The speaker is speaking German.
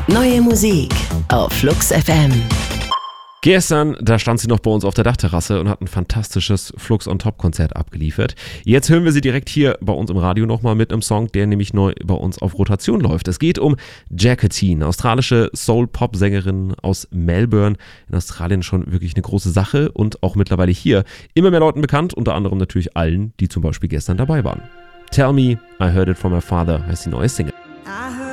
Neue Musik auf Flux FM. Gestern, da stand sie noch bei uns auf der Dachterrasse und hat ein fantastisches Flux on Top Konzert abgeliefert. Jetzt hören wir sie direkt hier bei uns im Radio nochmal mit einem Song, der nämlich neu bei uns auf Rotation läuft. Es geht um Jacqueline, australische Soul-Pop-Sängerin aus Melbourne. In Australien schon wirklich eine große Sache und auch mittlerweile hier immer mehr Leuten bekannt, unter anderem natürlich allen, die zum Beispiel gestern dabei waren. Tell Me, I Heard It From My Father heißt die neue Single. I